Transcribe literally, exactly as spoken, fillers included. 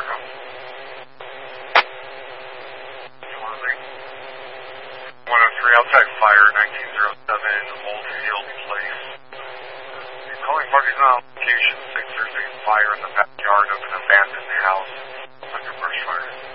Fargo. one oh three, outside fire, nineteen oh seven, Oldfield Place. Calling parties on location, six there's a fire in the backyard of an abandoned house, like a brush fire.